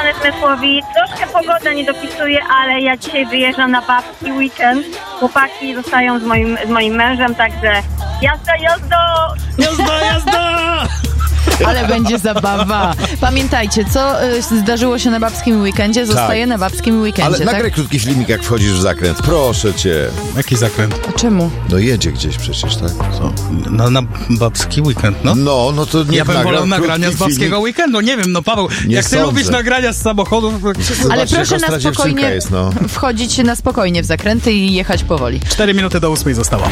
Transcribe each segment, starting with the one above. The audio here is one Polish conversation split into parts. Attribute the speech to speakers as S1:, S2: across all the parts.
S1: kanale Smysłowi. Troszkę pogoda nie dopisuje, ale ja dzisiaj wyjeżdżam na babski weekend. Chłopaki zostają z moim mężem, także jazda!
S2: Ale będzie zabawa. Pamiętajcie, co zdarzyło się na babskim weekendzie, zostaje na babskim weekendzie.
S3: Ale nagraj krótki filmik, jak wchodzisz w zakręt. Proszę cię.
S4: Jaki zakręt?
S2: A czemu?
S3: No jedzie gdzieś przecież, tak? Co?
S4: No na babski weekend, no.
S3: No to nie.
S4: Ja bym wolał nagrania z babskiego weekendu. Nie wiem, no Paweł,
S3: nie
S4: jak ty
S3: sądzę.
S4: lubisz nagrania z samochodów...
S2: Ale proszę na spokojnie
S3: jest, no.
S2: wchodzić na spokojnie w zakręty i jechać powoli.
S4: 4 minuty do 8 zostało.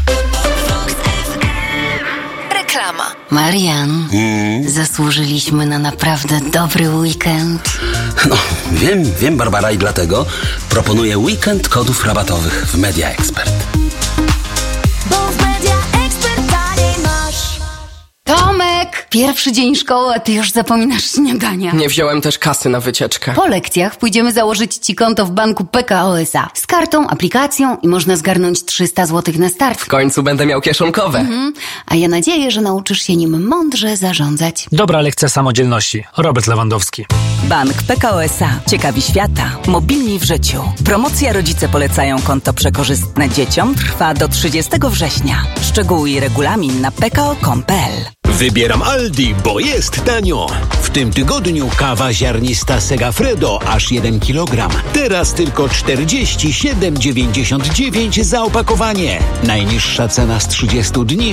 S5: Reklama. Marian, zasłużyliśmy na naprawdę dobry weekend.
S6: No, wiem, Barbara, i dlatego proponuję weekend kodów rabatowych w Media Expert.
S5: Bo w Media Expert taniej masz. Tomek, pierwszy dzień szkoły, a ty już zapominasz śniadania.
S7: Nie wziąłem też kasy na wycieczkę.
S5: Po lekcjach pójdziemy założyć ci konto w banku PKO SA. Z kartą, aplikacją i można zgarnąć 300 zł na start.
S7: W końcu będę miał kieszonkowe.
S5: A ja nadzieję, że nauczysz się nim mądrze zarządzać.
S8: Dobra lekcja samodzielności. Robert Lewandowski.
S9: Bank PKO SA. Ciekawi świata. Mobilni w życiu. Promocja Rodzice polecają konto przekorzystne dzieciom trwa do 30 września. Szczegóły i regulamin na pko.com.pl.
S10: Wybieram Aldi, bo jest tanio. W tym tygodniu kawa ziarnista Segafredo aż 1 kg. Teraz tylko 47,99 za opakowanie. Najniższa cena z 30 dni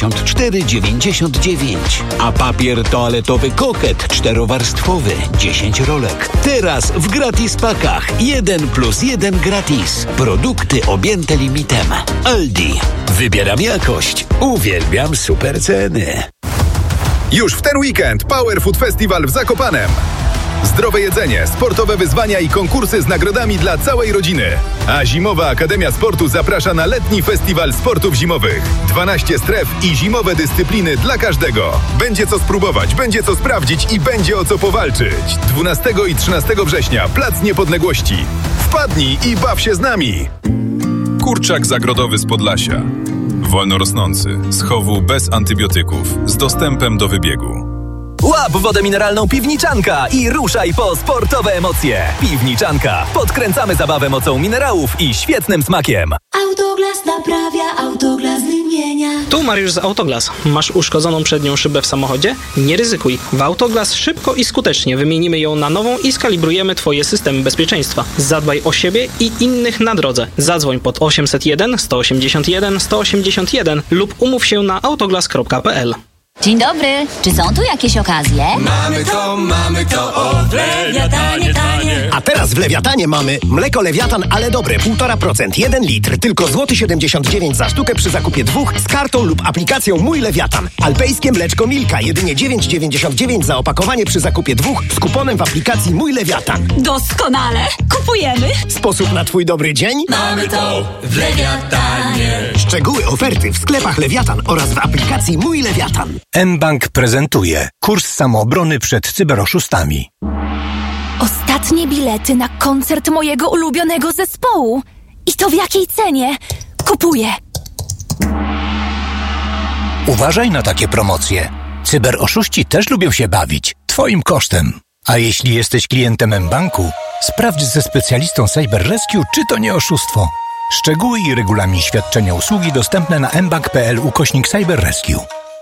S10: 64,99. A papier toaletowy Koket 4-warstwowy 10 rolek. Teraz w gratis pakach 1+1 gratis. Produkty objęte limitem. Aldi. Wybieram jakość. Uwielbiam super ceny.
S11: Już w ten weekend Power Food Festival w Zakopanem. Zdrowe jedzenie, sportowe wyzwania i konkursy z nagrodami dla całej rodziny. A Zimowa Akademia Sportu zaprasza na letni festiwal sportów zimowych. 12 stref i zimowe dyscypliny dla każdego. Będzie co spróbować, będzie co sprawdzić i będzie o co powalczyć. 12 i 13 września Plac Niepodległości. Wpadnij i baw się z nami. Kurczak zagrodowy z Podlasia. Wolno rosnący, z chowu bez antybiotyków, z dostępem do wybiegu.
S12: Łap wodę mineralną Piwniczanka i ruszaj po sportowe emocje. Piwniczanka. Podkręcamy zabawę mocą minerałów i świetnym smakiem.
S13: Autoglas naprawia, Autoglas wymienia.
S14: Tu Mariusz z Autoglas. Masz uszkodzoną przednią szybę w samochodzie? Nie ryzykuj. W Autoglas szybko i skutecznie wymienimy ją na nową i skalibrujemy Twoje systemy bezpieczeństwa. Zadbaj o siebie i innych na drodze. Zadzwoń pod 801 181 181 lub umów się na autoglas.pl.
S15: Dzień dobry, czy są tu jakieś okazje?
S16: Mamy to, o, w Lewiatanie tanie. A teraz w Lewiatanie mamy mleko Lewiatan, ale dobre, 1,5%, 1 litr, tylko złoty 79 za sztukę przy zakupie 2 z kartą lub aplikacją Mój Lewiatan. Alpejskie mleczko Milka, jedynie 9,99 za opakowanie przy zakupie 2 z kuponem w aplikacji Mój Lewiatan.
S15: Doskonale, kupujemy.
S16: Sposób na Twój dobry dzień?
S17: Mamy to w Lewiatanie.
S16: Szczegóły oferty w sklepach Lewiatan oraz w aplikacji Mój Lewiatan.
S18: mBank prezentuje kurs samoobrony przed cyberoszustami.
S19: Ostatnie bilety na koncert mojego ulubionego zespołu. I to w jakiej cenie? Kupuję.
S18: Uważaj na takie promocje. Cyberoszuści też lubią się bawić. Twoim kosztem. A jeśli jesteś klientem mBanku, sprawdź ze specjalistą Cyber Rescue, czy to nie oszustwo. Szczegóły i regulamin świadczenia usługi dostępne na mbank.pl/Cyber Rescue.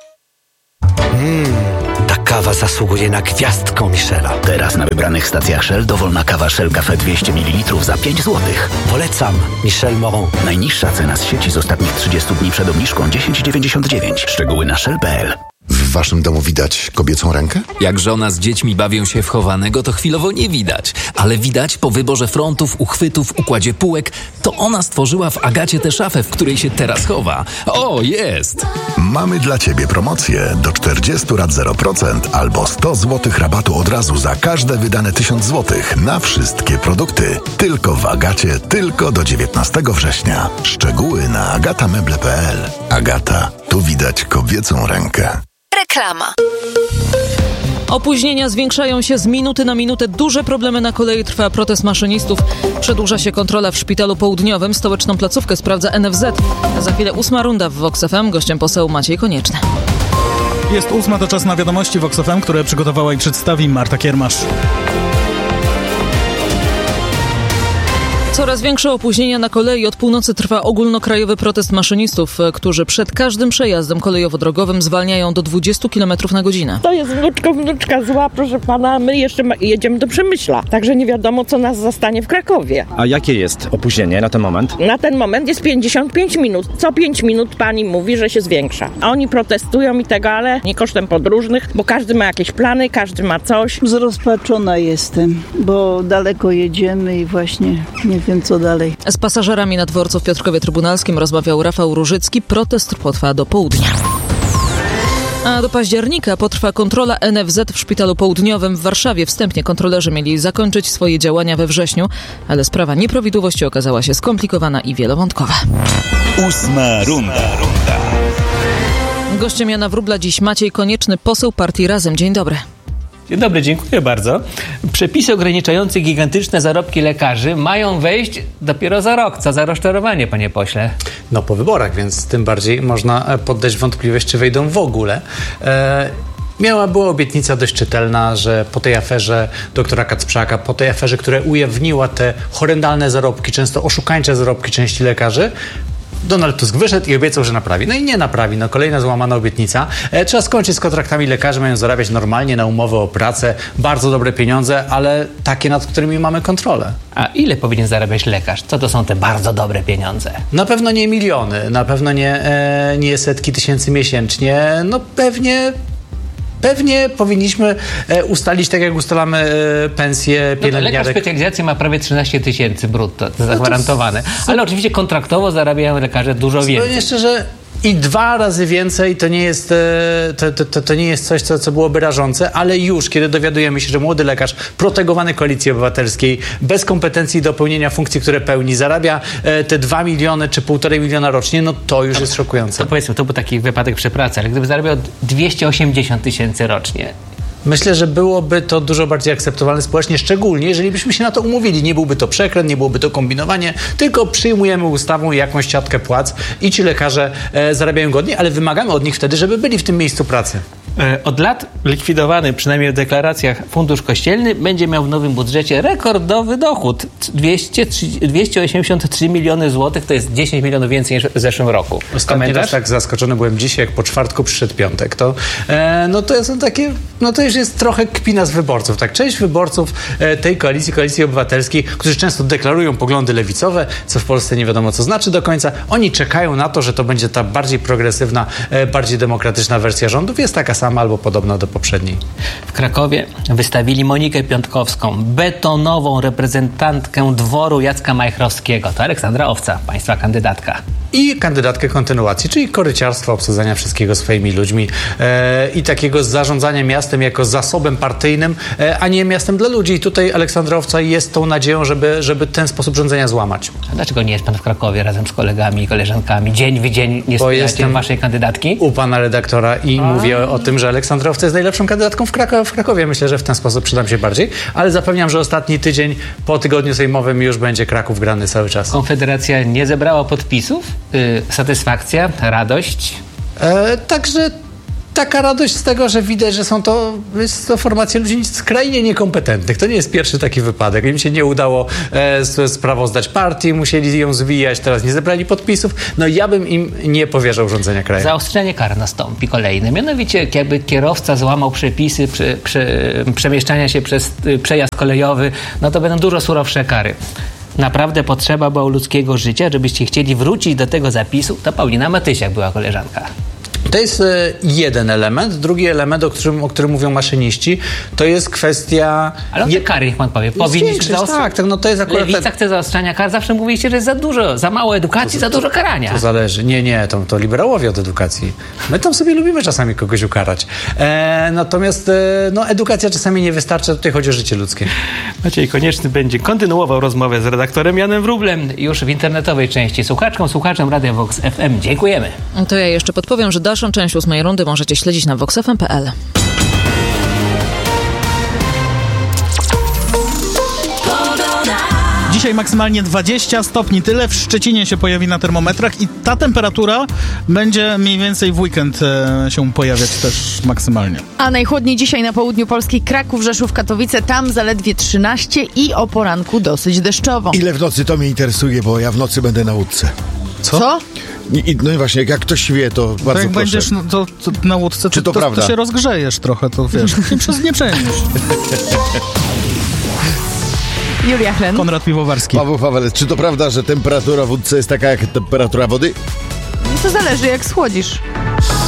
S20: Ta kawa zasługuje na gwiazdkę Michela.
S7: Teraz na wybranych stacjach Shell dowolna kawa Shell Cafe 200 ml za 5 zł.
S20: Polecam Michel Moron.
S7: Najniższa cena z sieci z ostatnich 30 dni przed obniżką 10,99. Szczegóły na shell.pl.
S3: W waszym domu widać kobiecą rękę?
S1: Jak żona z dziećmi bawią się w chowanego, to chwilowo nie widać. Ale widać po wyborze frontów, uchwytów, układzie półek, to ona stworzyła w Agacie tę szafę, w której się teraz chowa. O, jest!
S4: Mamy dla ciebie promocję. Do 40 rat 0% albo 100 zł rabatu od razu za każde wydane 1000 zł na wszystkie produkty. Tylko w Agacie, tylko do 19 września. Szczegóły na agatameble.pl. Agata, tu widać kobiecą rękę.
S5: Reklama.
S16: Opóźnienia zwiększają się z minuty na minutę. Duże problemy na kolei. Trwa protest maszynistów. Przedłuża się kontrola w Szpitalu Południowym. Stołeczną placówkę sprawdza NFZ. Za chwilę 8 runda w Vox FM. Gościem poseł Maciej Konieczny.
S4: Jest 8, to czas na wiadomości Vox FM, które przygotowała i przedstawi Marta Kiermasz.
S21: Coraz większe opóźnienia na kolei. Od północy trwa ogólnokrajowy protest maszynistów, którzy przed każdym przejazdem kolejowo-drogowym zwalniają do 20 km na godzinę.
S22: To jest wnuczka zła, proszę pana. My jeszcze jedziemy do Przemyśla, także nie wiadomo, co nas zastanie w Krakowie.
S23: A jakie jest opóźnienie na ten moment?
S22: Na ten moment jest 55 minut. Co 5 minut pani mówi, że się zwiększa. A oni protestują i tego, ale nie kosztem podróżnych, bo każdy ma jakieś plany, każdy ma coś.
S24: Zrozpaczona jestem, bo daleko jedziemy i właśnie nie wiem, co dalej.
S21: Z pasażerami na dworcu w Piotrkowie Trybunalskim rozmawiał Rafał Różycki. Protest potrwa do południa. A do października potrwa kontrola NFZ w Szpitalu Południowym w Warszawie. Wstępnie kontrolerzy mieli zakończyć swoje działania we wrześniu, ale sprawa nieprawidłowości okazała się skomplikowana i wielowątkowa.
S25: 8. runda.
S21: Gościem Jana Wróbla dziś Maciej Konieczny, poseł partii Razem. Dzień dobry.
S26: Dzień dobry, dziękuję bardzo. Przepisy ograniczające gigantyczne zarobki lekarzy mają wejść dopiero za rok. Co za rozczarowanie, panie pośle.
S27: No po wyborach, więc tym bardziej można poddać wątpliwość, czy wejdą w ogóle. Była obietnica dość czytelna, że po tej aferze doktora Kacprzaka, po tej aferze, która ujawniła te horrendalne zarobki, często oszukańcze zarobki części lekarzy, Donald Tusk wyszedł i obiecał, że naprawi. No i nie naprawi. Kolejna złamana obietnica. Trzeba skończyć z kontraktami. Lekarze mają zarabiać normalnie na umowę o pracę. Bardzo dobre pieniądze, ale takie, nad którymi mamy kontrolę.
S26: A ile powinien zarabiać lekarz? Co to są te bardzo dobre pieniądze?
S27: Na pewno nie miliony. Na pewno nie setki tysięcy miesięcznie. No Pewnie powinniśmy ustalić, tak jak ustalamy pensję pielęgniarek.
S26: Lekarz specjalizacji ma prawie 13 000 brutto, to zagwarantowane. Ale oczywiście kontraktowo zarabiają lekarze dużo więcej.
S27: Zupełnie szczerze, i 2 razy więcej to nie jest, to nie jest coś, co byłoby rażące, ale już, kiedy dowiadujemy się, że młody lekarz protegowany Koalicji Obywatelskiej, bez kompetencji do pełnienia funkcji, które pełni, zarabia te 2 miliony czy 1,5 miliona rocznie, no to już jest szokujące.
S26: To powiedzmy, to był taki wypadek przy pracy, ale gdyby zarabiał 280 000 rocznie,
S27: myślę, że byłoby to dużo bardziej akceptowalne społecznie, szczególnie jeżeli byśmy się na to umówili. Nie byłby to przekręt, nie byłoby to kombinowanie, tylko przyjmujemy ustawą jakąś siatkę płac i ci lekarze zarabiają godnie, ale wymagamy od nich wtedy, żeby byli w tym miejscu pracy.
S26: Od lat likwidowany, przynajmniej w deklaracjach, Fundusz Kościelny będzie miał w nowym budżecie rekordowy dochód. 283 miliony złotych, to jest 10 milionów więcej niż w zeszłym roku.
S27: Ostatnio też tak zaskoczony byłem dzisiaj, jak po czwartku przyszedł piątek. To są takie, to już jest trochę kpina z wyborców. Tak? Część wyborców tej Koalicji Obywatelskiej, którzy często deklarują poglądy lewicowe, co w Polsce nie wiadomo co znaczy do końca, oni czekają na to, że to będzie ta bardziej progresywna, bardziej demokratyczna wersja rządów. Jest taka sama albo podobna do poprzedniej.
S26: W Krakowie wystawili Monikę Piątkowską, betonową reprezentantkę dworu Jacka Majchrowskiego. To Aleksandra Owca, państwa kandydatka.
S27: I kandydatkę kontynuacji, czyli koryciarstwa, obsadzania wszystkiego swoimi ludźmi i takiego zarządzania miastem jako zasobem partyjnym, a nie miastem dla ludzi. I tutaj Aleksandra Owca jest tą nadzieją, żeby ten sposób rządzenia złamać.
S26: A dlaczego nie jest pan w Krakowie razem z kolegami i koleżankami? Dzień w dzień nie wspieracie waszej kandydatki?
S27: U pana redaktora i mówię o tym, że Aleksandra Owca jest najlepszą kandydatką w Krakowie. Myślę, że w ten sposób przydam się bardziej, ale zapewniam, że ostatni tydzień po tygodniu sejmowym już będzie Kraków grany cały czas.
S26: Konfederacja nie zebrała podpisów? Satysfakcja? Radość?
S27: Także taka radość z tego, że widać, że jest to formacja ludzi skrajnie niekompetentnych. To nie jest pierwszy taki wypadek. Im się nie udało sprawozdać partii, musieli ją zwijać, teraz nie zebrali podpisów. No ja bym im nie powierzał rządzenia krajem.
S26: Zaostrzenie kar nastąpi kolejne. Mianowicie, jakby kierowca złamał przepisy przemieszczania się przez przejazd kolejowy, no to będą dużo surowsze kary. Naprawdę potrzeba było ludzkiego życia, żebyście chcieli wrócić do tego zapisu. To Paulina Matysiak była koleżanka.
S27: To jest jeden element. Drugi element, o którym mówią maszyniści, to jest kwestia...
S26: Ale te kary, niech pan powie. Powinniśmy
S27: zaostrzyć. Tak, to jest akurat...
S26: Lewica chce zaostrzania kar. Zawsze mówiliście, że jest za dużo, za mało edukacji, za dużo karania.
S27: To zależy. Nie, to liberałowie od edukacji. My tam sobie lubimy czasami kogoś ukarać. Natomiast edukacja czasami nie wystarcza. Tutaj chodzi o życie ludzkie.
S26: Maciej Konieczny będzie kontynuował rozmowę z redaktorem Janem Wróblem już w internetowej części. Słuchaczom Radia Vox FM dziękujemy.
S21: To ja jeszcze podpowiem, że dalszą część 8. rundy możecie śledzić na voxfm.pl.
S2: dzisiaj maksymalnie 20 stopni. Tyle w Szczecinie się pojawi na termometrach i ta temperatura będzie mniej więcej w weekend się pojawiać też maksymalnie.
S6: A najchłodniej dzisiaj na południu Polski: Kraków, Rzeszów, Katowice, tam zaledwie 13 i o poranku dosyć deszczowo.
S3: Ile w nocy, to mnie interesuje, bo ja w nocy będę na łódce.
S2: Co?
S3: No i właśnie, jak ktoś wie, to bardzo proszę.
S2: Jak będziesz to na łódce,
S3: czy to prawda?
S2: To się rozgrzejesz trochę, to wiesz, nie przejmiesz.
S6: Julia Chlen.
S2: Konrad Piwowarski.
S3: Paweł Pawelec, czy to prawda, że temperatura w łódce jest taka jak temperatura wody?
S6: To zależy, jak schłodzisz.